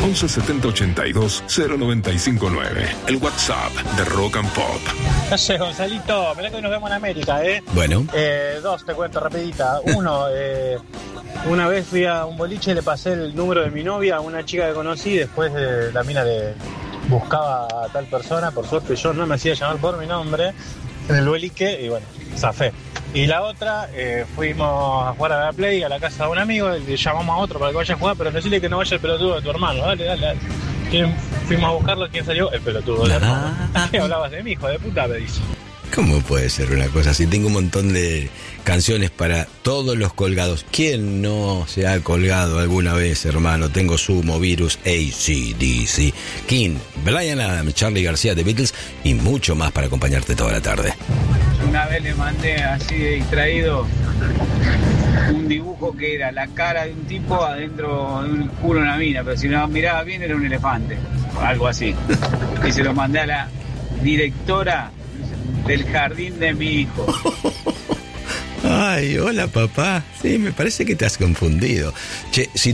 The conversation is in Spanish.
11 70 82 0959. El WhatsApp de Rock and Pop. No sé, Gonzalito, mirá que nos vemos en América, ¿eh? Bueno. Dos, te cuento rapidita. Uno, una vez fui a un boliche y le pasé el número de mi novia a una chica que conocí, después la mina le buscaba a tal persona, por suerte yo no me hacía llamar por mi nombre en el boliche y bueno, zafé. Y la otra, fuimos a jugar a la Play a la casa de un amigo, le llamamos a otro para que vaya a jugar, pero decirle que no vaya el pelotudo de tu hermano, dale. Fuimos a buscarlo, ¿quién salió? El pelotudo de hermano. ¿Qué hablabas de mi hijo de puta? Me dice. ¿Cómo puede ser una cosa así? Tengo un montón de canciones para todos los colgados. ¿Quién no se ha colgado alguna vez, hermano? Tengo Sumo, Virus, AC/DC, King, Bryan Adams, Charly García, The Beatles y mucho más para acompañarte toda la tarde. Una vez le mandé así de distraído un dibujo que era la cara de un tipo adentro de un culo de una mina, pero si lo miraba bien era un elefante, algo así. Y se lo mandé a la directora del jardín de mi hijo. Ay, hola papá. Sí, me parece que te has confundido. Che, si